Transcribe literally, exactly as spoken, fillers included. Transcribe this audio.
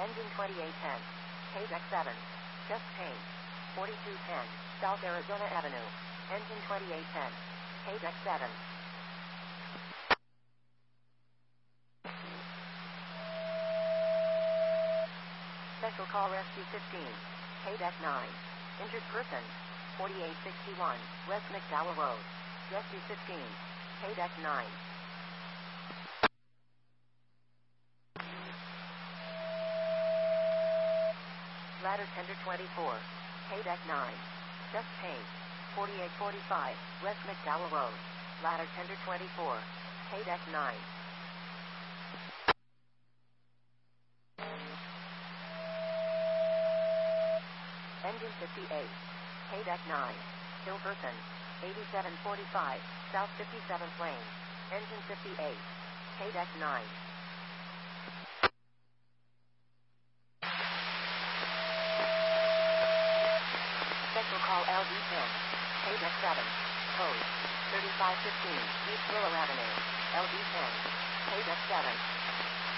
Engine twenty-eight ten. K deck seven. Just change. forty-two ten. South Arizona Avenue. Engine twenty-eight ten. K deck seven. Special call Rescue fifteen. K deck nine. Injured person. forty-eight sixty-one. West McDowell Road. Rescue fifteen. K deck nine. Ladder tender twenty-four. K deck nine. Just change. forty-eight forty-five. West McDowell Road. Ladder tender twenty-four. K deck nine. Engine fifty-eight. K deck nine. Ill person. eighty-seven forty-five. South fifty-seventh Lane. Engine fifty-eight. K deck nine. Special call L D ten. K deck seven. Code thirty-five fifteen. East Willow Avenue. L D ten. K deck seven.